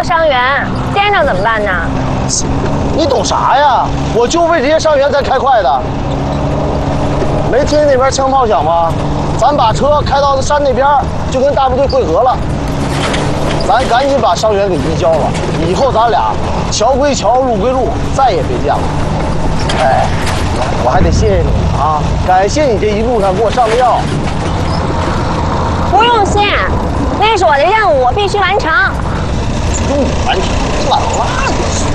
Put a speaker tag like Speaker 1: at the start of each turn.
Speaker 1: 伤员，颠着怎么办呢？
Speaker 2: 你懂啥呀？我就为这些伤员才开快的。没听见那边枪炮响吗？咱把车开到山那边，就跟大部队会合了。咱赶紧把伤员给移交了，以后咱俩桥归桥，路归路，再也别见了。哎，我还得谢谢你啊，感谢你这一路上给我上的药。
Speaker 1: 不用谢，那是我的任务，我必须完成。
Speaker 2: 用你完成，懒拉你。